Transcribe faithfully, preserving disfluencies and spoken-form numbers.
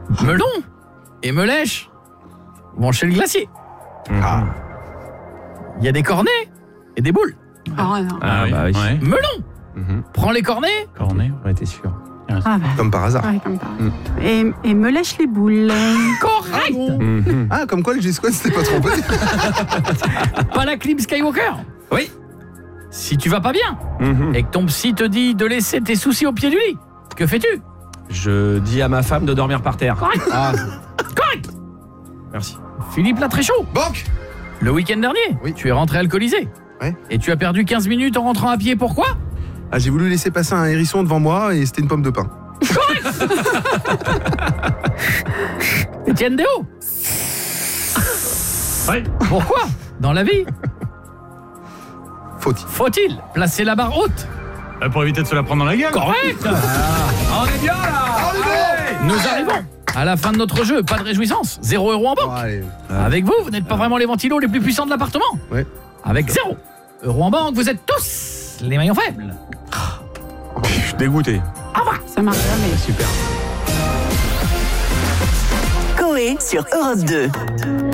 Melon et Melèche vont chez le glacier. Ah. Il y a des cornets et des boules. Oh non. Ah, oui. bah oui. Ouais. Melon Mhm. prend les cornets. Cornet, on était sûr. Ah bah. Comme par hasard. Ouais, comme par- Mm. Et, et me lèche les boules. Correct. Mhm. Ah, comme quoi le G-Squad c'était pas trompé. Pas la clim Skywalker. Oui. Si tu vas pas bien Mhm. et que ton psy te dit de laisser tes soucis au pied du lit, que fais-tu? Je dis à ma femme de dormir par terre. Correct. Ah, Correct. Merci. Philippe Latréchaud, banque. le week-end dernier, Oui. tu es rentré alcoolisé. Ouais. Et tu as perdu quinze minutes en rentrant à pied, pourquoi? Ah, j'ai voulu laisser passer un hérisson devant moi et c'était une pomme de pain. Étienne Déo, Ouais. pourquoi? Dans la vie, Faut-il. faut-il placer la barre haute? Euh, Pour éviter de se la prendre dans la gueule. Correct. On est bien là. Nous arrivons à la fin de notre jeu, pas de réjouissance, zéro euro en banque. Bon, allez. Avec vous, vous n'êtes pas vraiment les ventilos les plus puissants de l'appartement. Ouais. Avec zéro euro en banque, vous êtes tous les maillons faibles. Je suis dégoûté. Ça marche jamais. Super. Coé sur Europe deux.